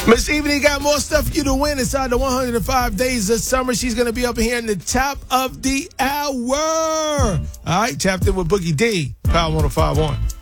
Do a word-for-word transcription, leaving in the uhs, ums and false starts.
Miss Ebony got more stuff for you to win inside the one hundred five days of summer. She's going to be up here in the top of the hour. All right, tapped in with Boogie D, Power one oh five point one.